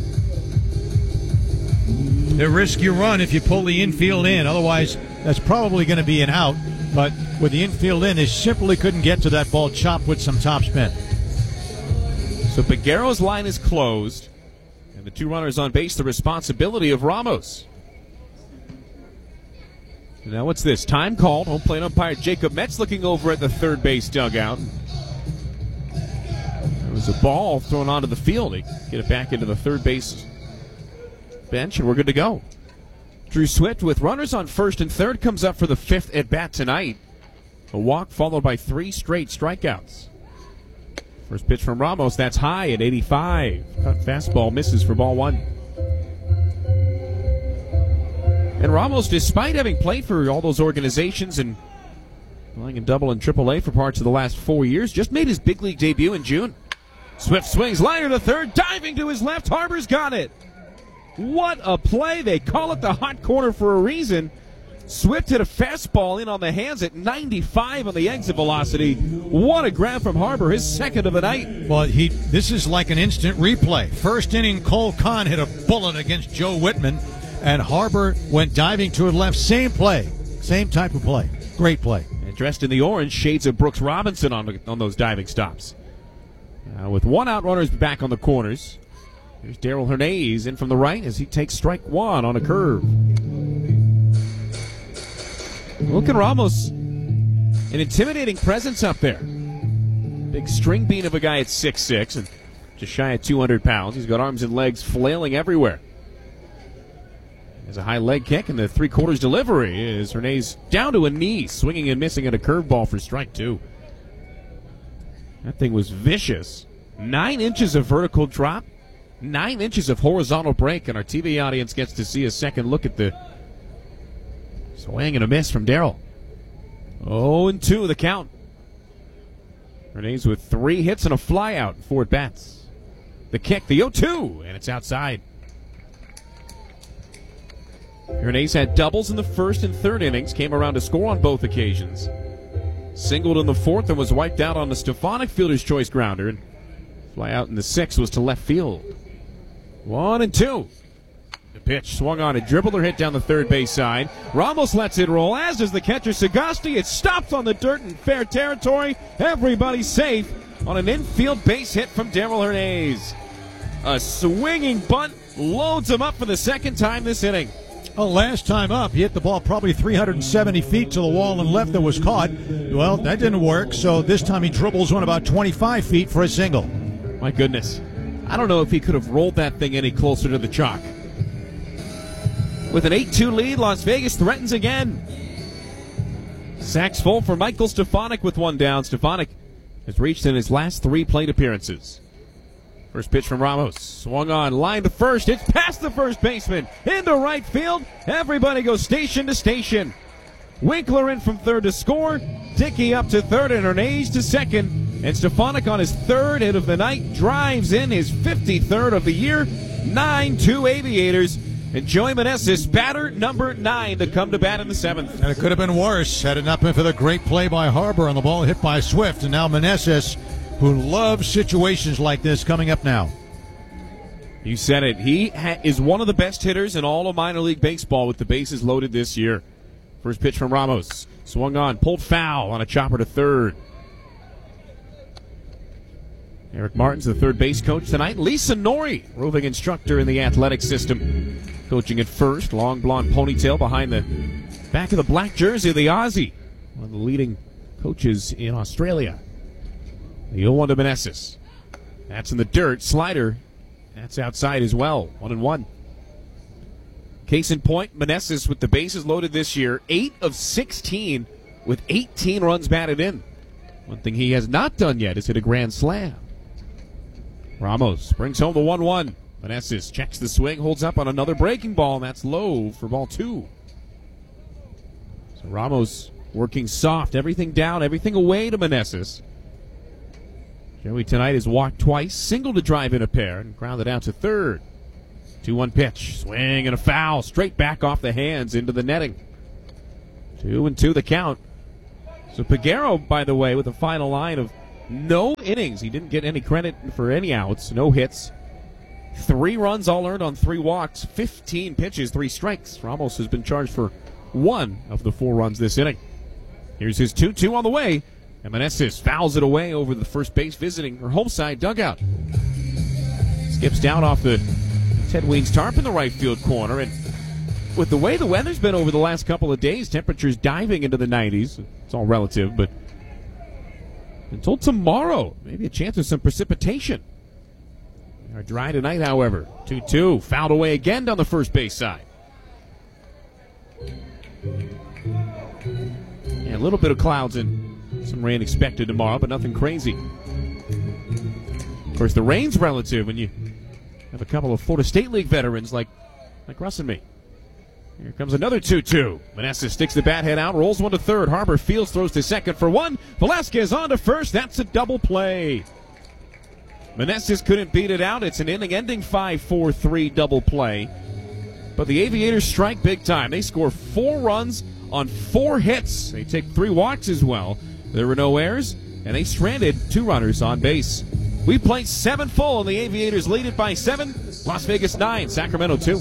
The risk you run if you pull the infield in. Otherwise, that's probably going to be an out. But with the infield in, they simply couldn't get to that ball chopped with some topspin. So Peguero's line is closed. And the 2 runners on base, the responsibility of Ramos. Now what's this? Time called. Home plate umpire Jacob Metz looking over at the third base dugout. There was a ball thrown onto the field. He get it back into the third base bench, and we're good to go. Drew Swift with runners on first and third comes up for the 5th at bat tonight. A walk followed by 3 straight strikeouts. First pitch from Ramos, that's high at 85. Cut fastball misses for ball 1. And Ramos, despite having played for all those organizations and playing in Double and Triple A for parts of the last 4 years, just made his big league debut in June. Swift swings, liner to third, diving to his left. Harper's got it. What a play. They call it the hot corner for a reason. Swift hit a fastball in on the hands at 95 on the exit velocity. What a grab from Harper, his second of the night. Well, this is like an instant replay. First inning, Cole Kahn hit a bullet against Joe Whitman, and Harper went diving to his left. Same play, same type of play. Great play. And dressed in the orange, shades of Brooks Robinson on those diving stops. With 1 out, runners back on the corners. Here's Darrell Hernandez in from the right as he takes strike 1 on a curve. Look at Ramos. An intimidating presence up there. Big string bean of a guy at 6'6" and just shy of 200 pounds. He's got arms and legs flailing everywhere. There's a high leg kick, and the 3/4 delivery is Hernandez down to a knee, swinging and missing at a curveball for strike 2. That thing was vicious. 9 inches of vertical drop. 9 inches of horizontal break, and our TV audience gets to see a second look at the swing and a miss from Darrell. 0-2 the count. Hernandez with 3 hits and a flyout, 4 at bats. The kick, the 0-2, and it's outside. Hernandez had doubles in the first and third innings, came around to score on both occasions. Singled in the 4th and was wiped out on the Stefanik fielder's choice grounder, and fly out in the 6th was to left field. 1-2. The pitch swung on, a dribble or hit down the third base side. Ramos lets it roll, as does the catcher Sagasti. It stops on the dirt in fair territory. Everybody's safe on an infield base hit from Darrell Hernandez. A swinging bunt loads him up for the second time this inning. Well, last time up, he hit the ball probably 370 feet to the wall and left that was caught. Well, that didn't work, so this time he dribbles one about 25 feet for a single. My goodness. I don't know if he could have rolled that thing any closer to the chalk. With an 8-2 lead, Las Vegas threatens again. Sacks full for Michael Stefanik with 1 down. Stefanik has reached in his last 3 plate appearances. First pitch from Ramos. Swung on, line to first. It's past the first baseman. Into right field. Everybody goes station to station. Winkler in from third to score. Dickey up to third and Hernandez to second. And Stefanik on his 3rd hit of the night drives in his 53rd of the year. 9-2 Aviators. And Joey Meneses, batter number 9 to come to bat in the 7th. And it could have been worse had it not been for the great play by Harper on the ball hit by Swift. And now Meneses, who loves situations like this, coming up now. You said it. He is one of the best hitters in all of minor league baseball with the bases loaded this year. First pitch from Ramos. Swung on, pulled foul on a chopper to third. Eric Martin's the third base coach tonight. Lisa Nori, roving instructor in the athletic system. Coaching at first, long blonde ponytail behind the back of the black jersey of the Aussie. One of the leading coaches in Australia. The 0-1 to Meneses. That's in the dirt. Slider. That's outside as well. 1-1. Case in point, Meneses with the bases loaded this year. 8 of 16 with 18 runs batted in. One thing he has not done yet is hit a grand slam. Ramos brings home the 1-1. Meneses checks the swing, holds up on another breaking ball, and that's low for ball 2. So Ramos working soft, everything down, everything away to Meneses. Joey tonight has walked twice, singled to drive in a pair, and grounded out to third. 2-1 pitch, swing and a foul, straight back off the hands into the netting. 2-2 the count. So Peguero, by the way, with a final line of no innings. He didn't get any credit for any outs, no hits. 3 runs all earned on 3 walks, 15 pitches, 3 strikes. Ramos has been charged for 1 of the 4 runs this inning. Here's his 2-2 on the way. And Meneses fouls it away over the first base visiting her home side dugout. Skips down off the Ted Weens tarp in the right field corner. And with the way the weather's been over the last couple of days, temperatures diving into the 90s. It's all relative, but until tomorrow, maybe a chance of some precipitation. They are dry tonight, however. 2-2, fouled away again down the first base side. Yeah, a little bit of clouds and some rain expected tomorrow, but nothing crazy. Of course, the rain's relative when you have a couple of Florida State League veterans like Russ and me. Here comes another 2-2. Meneses sticks the bat head out, rolls one to third. Harbor Fields throws to second for 1. Velasquez on to first. That's a double play. Meneses couldn't beat it out. It's an inning-ending 5-4-3 double play. But the Aviators strike big time. They score 4 runs on 4 hits. They take 3 walks as well. There were no errors, and they stranded 2 runners on base. We played 7 full, and the Aviators lead it by 7. Las Vegas 9, Sacramento 2.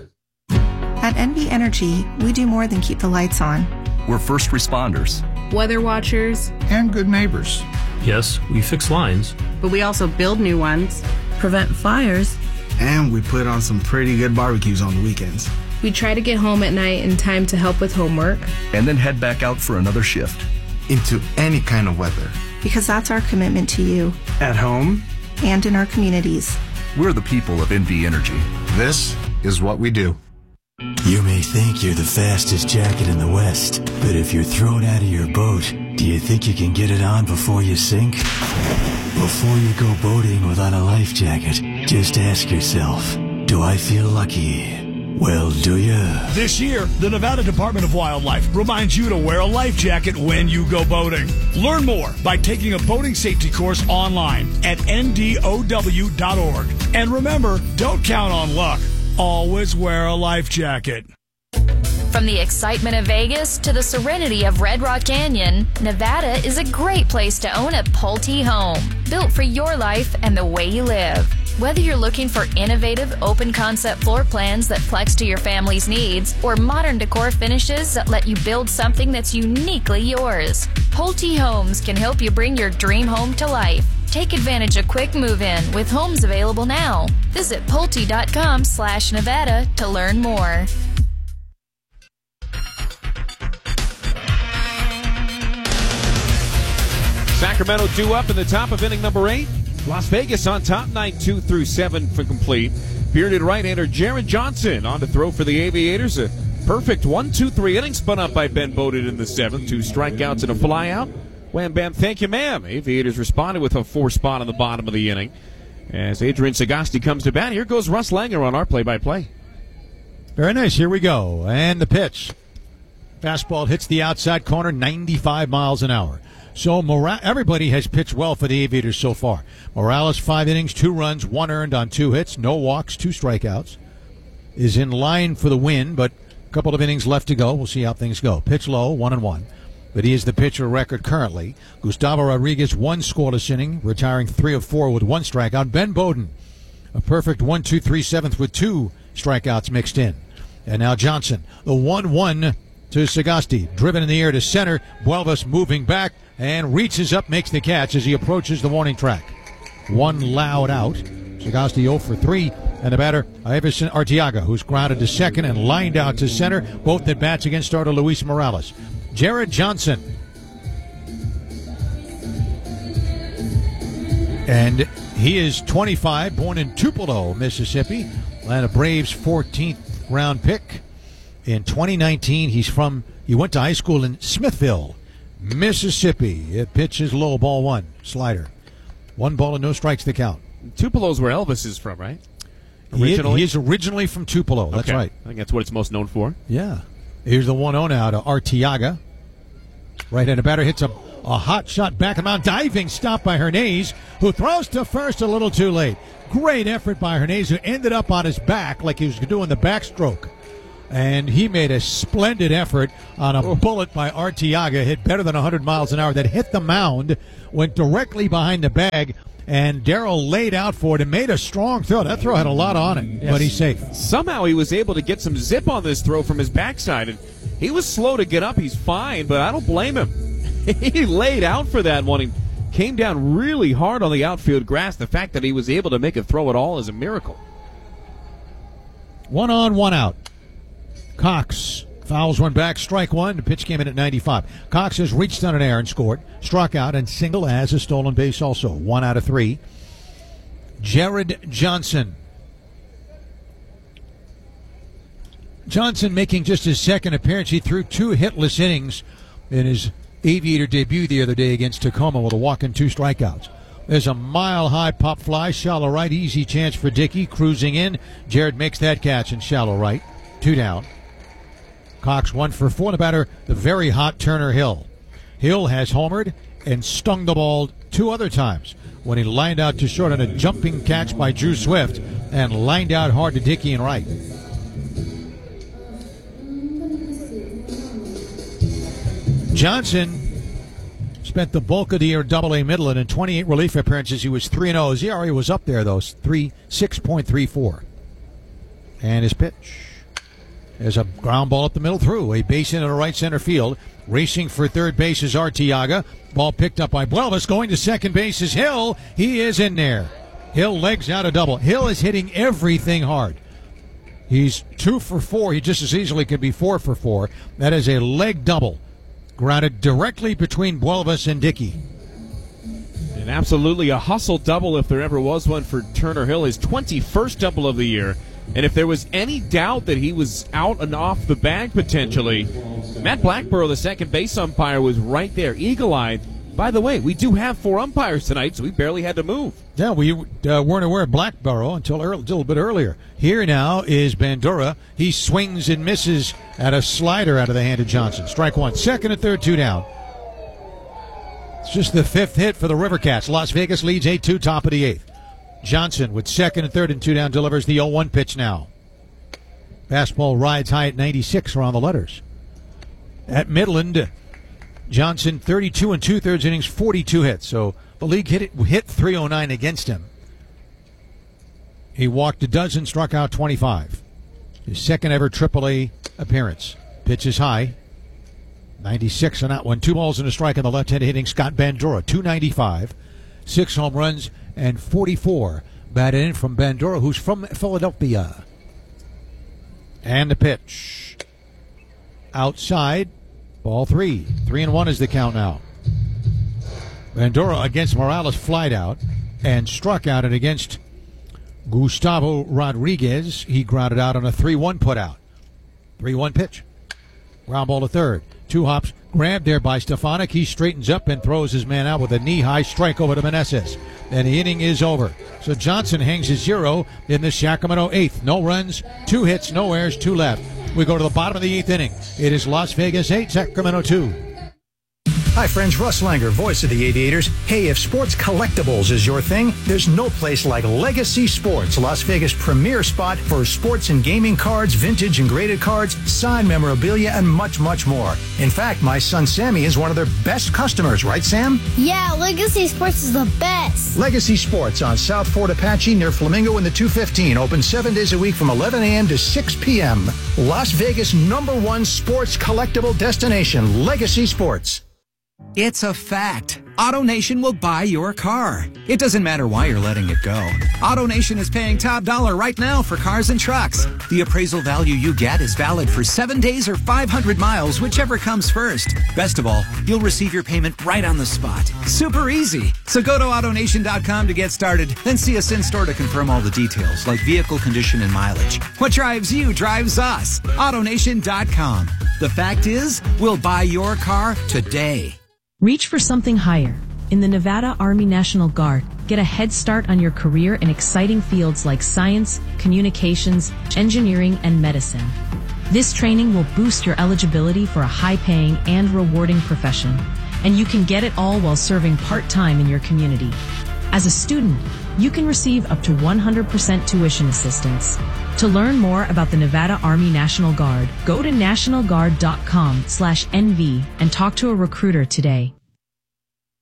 At NV Energy, we do more than keep the lights on. We're first responders, weather watchers, and good neighbors. Yes, we fix lines. But we also build new ones, prevent fires, and we put on some pretty good barbecues on the weekends. We try to get home at night in time to help with homework, and then head back out for another shift. Into any kind of weather. Because that's our commitment to you. At home. And in our communities. We're the people of NV Energy. This is what we do. You may think you're the fastest jacket in the West, but if you're thrown out of your boat, do you think you can get it on before you sink? Before you go boating without a life jacket, just ask yourself, do I feel lucky? Well, do ya? This year, the Nevada Department of Wildlife reminds you to wear a life jacket when you go boating. Learn more by taking a boating safety course online at ndow.org. And remember, don't count on luck. Always wear a life jacket. From the excitement of Vegas to the serenity of Red Rock Canyon, Nevada is a great place to own a Pulte home, built for your life and the way you live. Whether you're looking for innovative, open-concept floor plans that flex to your family's needs, or modern decor finishes that let you build something that's uniquely yours, Pulte Homes can help you bring your dream home to life. Take advantage of quick move-in with homes available now. Visit Pulte.com/Nevada to learn more. Sacramento due up in the top of inning number 8. Las Vegas on top, 9-2 through 7 for complete. Bearded right-hander Jared Johnson on to throw for the Aviators. A perfect 1-2-3 inning spun up by Ben Bowden in the 7th. 2 strikeouts and a flyout. Wham, bam, thank you, ma'am. Aviators responded with a 4 spot on the bottom of the inning. As Adrian Sagasti comes to bat, here goes Russ Langer on our play-by-play. Very nice. Here we go. And the pitch. Fastball hits the outside corner, 95 miles an hour. So everybody has pitched well for the Aviators so far. Morales, 5 innings, 2 runs, 1 earned on 2 hits, no walks, 2 strikeouts. Is in line for the win, but a couple of innings left to go. We'll see how things go. Pitch low, 1-1. But he is the pitcher record currently. Gustavo Rodriguez, 1 scoreless inning, retiring 3 of 4 with 1 strikeout. Ben Bowden, a perfect 1-2-3 7th with 2 strikeouts mixed in. And now Johnson, the 1-1 to Sagasti, driven in the air to center. Buelvas moving back and reaches up, makes the catch as he approaches the warning track. 1 loud out. Sagasti 0 for 3. And the batter, Iverson Arteaga, who's grounded to second and lined out to center. Both at bats against starter Luis Morales. Jared Johnson. And he is 25, born in Tupelo, Mississippi. Atlanta Braves 14th round pick. In 2019, he went to high school in Smithville, Mississippi. It pitches low, ball 1, slider. 1 ball and no strikes to count. Tupelo's where Elvis is from, right? Originally? He is originally from Tupelo. That's okay. Right. I think that's what it's most known for. Yeah. Here's the 1-0 now to Arteaga. Right-handed batter hits a hot shot back of the mound. Diving stop by Hernandez, who throws to first a little too late. Great effort by Hernandez, who ended up on his back like he was doing the backstroke. And he made a splendid effort on a bullet by Arteaga, hit better than 100 miles an hour, that hit the mound, went directly behind the bag, and Darrell laid out for it and made a strong throw. That throw had a lot on it, but he's safe. Somehow he was able to get some zip on this throw from his backside, and he was slow to get up. He's fine, but I don't blame him. He laid out for that one. He came down really hard on the outfield grass. The fact that he was able to make a throw at all is a miracle. 1 on, 1 out. Cox fouls one back, strike one. The pitch came in at 95. Cox has reached on an error and scored, struck out, and single has a stolen base also. 1 out of 3. Jared Johnson. Johnson making just his second appearance. He threw 2 hitless innings in his Aviator debut the other day against Tacoma with a walk and 2 strikeouts. There's a mile-high pop fly, shallow right, easy chance for Dickey, cruising in. Jared makes that catch in shallow right. 2 down. Cox 1 for 4. The batter, the very hot Turner Hill. Hill has homered and stung the ball 2 other times when he lined out to short on a jumping catch by Drew Swift and lined out hard to Dickey and right. Johnson spent the bulk of the year Double-A Midland in 28 relief appearances. He was 3-0. His ERA was up there, though, 6.34. And his pitch. There's a ground ball up the middle through. A base hit in a right center field. Racing for third base is Arteaga. Ball picked up by Buelvis. Going to second base is Hill. He is in there. Hill legs out a double. Hill is hitting everything hard. He's 2 for 4. He just as easily could be 4 for 4. That is a leg double. Grounded directly between Buelvis and Dickey. And absolutely a hustle double if there ever was one for Turner Hill. His 21st double of the year. And if there was any doubt that he was out and off the bag potentially, Matt Blackborough, the second base umpire, was right there, eagle-eyed. By the way, we do have 4 umpires tonight, so we barely had to move. Yeah, we weren't aware of Blackborough until a little bit earlier. Here now is Bandura. He swings and misses at a slider out of the hand of Johnson. Strike 1. Second and third, 2 down. It's just the 5th hit for the Rivercats. Las Vegas leads 8-2, top of the 8th. Johnson with second and third and 2 down delivers the 0-1 pitch now. Fastball rides high at 96 around the letters. At Midland, Johnson 32 2/3 innings, 42 hits. So the league hit 309 against him. He walked a dozen, struck out 25. His second ever AAA appearance. Pitch is high. 96 on that one. 2 balls and a strike on the left-handed hitting Scott Bandura. 295. 6 home runs and 44 batted in from Bandura, who's from Philadelphia. And the pitch. Outside. Ball 3. 3-1 is the count now. Bandura against Morales flied out and struck out, and against Gustavo Rodriguez, he grounded out on a 3-1 putout. 3-1 pitch. Ground ball to third. 2 hops. Grabbed there by Stefanik. He straightens up and throws his man out with a knee-high strike over to Meneses. And the inning is over. So Johnson hangs his 0 in the Sacramento 8th. No runs, 2 hits, no errors, 2 left. We go to the bottom of the 8th inning. It is Las Vegas 8, Sacramento 2. Hi friends, Russ Langer, voice of the Aviators. Hey, if sports collectibles is your thing, there's no place like Legacy Sports, Las Vegas' premier spot for sports and gaming cards, vintage and graded cards, signed memorabilia, and much, much more. In fact, my son Sammy is one of their best customers, right Sam? Yeah, Legacy Sports is the best. Legacy Sports on South Fort Apache near Flamingo in the 215. Open 7 days a week from 11 a.m. to 6 p.m. Las Vegas' #1 sports collectible destination, Legacy Sports. It's a fact. AutoNation will buy your car. It doesn't matter why you're letting it go. AutoNation is paying top dollar right now for cars and trucks. The appraisal value you get is valid for 7 days or 500 miles, whichever comes first. Best of all, you'll receive your payment right on the spot. Super easy. So go to AutoNation.com to get started, then see us in store to confirm all the details, like vehicle condition and mileage. What drives you drives us. AutoNation.com. The fact is, we'll buy your car today. Reach for something higher. In the Nevada Army National Guard, get a head start on your career in exciting fields like science, communications, engineering, and medicine. This training will boost your eligibility for a high-paying and rewarding profession, and you can get it all while serving part-time in your community. As a student, you can receive up to 100% tuition assistance. To learn more about the Nevada Army National Guard, go to nationalguard.com/NV and talk to a recruiter today.